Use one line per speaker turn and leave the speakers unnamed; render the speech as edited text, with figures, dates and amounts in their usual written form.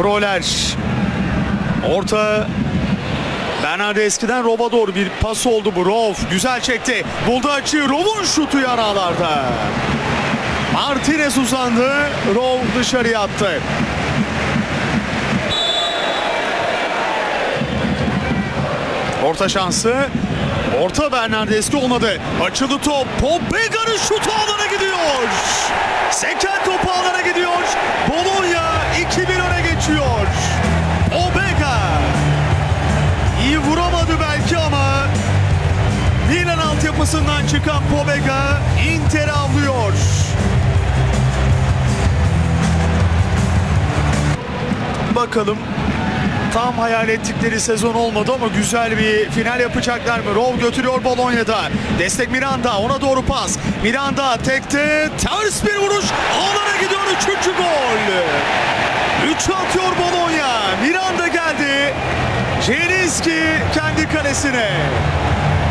Fröler. Orta. Bernardeschi'den Rov'a doğru bir pas oldu bu. Rov güzel çekti. Buldu açıyı. Rov'un şutu yaralarda. Martinez uzandı. Rov dışarıya attı. Orta şansı. Orta Bernardeschi olmadı. Açıldı top. Pobega'nın şutu alana gidiyor. Seken topu alana gidiyor. Bologna 2-1 öne geçiyor. Pobega. İyi vuramadı belki ama Milan altyapısından çıkan Pobega Inter'i avlıyor. Bakalım. Tam hayal ettikleri sezon olmadı ama güzel bir final yapacaklar mı? Rov götürüyor Bologna'da. Destek Miranda. Ona doğru pas. Miranda tekte. Ters bir vuruş. Alana gidiyor. 3. gol. 3 atıyor Bologna. Miranda geldi. Zielinski kendi kalesine.